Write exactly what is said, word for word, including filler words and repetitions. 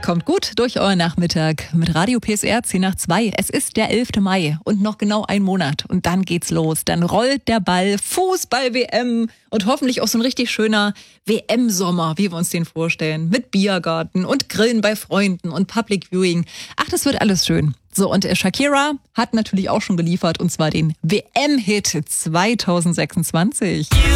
Kommt gut durch euren Nachmittag mit Radio P S R zehn nach zwei. Es ist der elfte Mai und noch genau ein Monat. Und dann geht's los. Dann rollt der Ball, Fußball-W M und hoffentlich auch so ein richtig schöner W M-Sommer, wie wir uns den vorstellen. Mit Biergarten und Grillen bei Freunden und Public Viewing. Ach, das wird alles schön. So, und Shakira hat natürlich auch schon geliefert, und zwar den W M-Hit zwanzig sechsundzwanzig.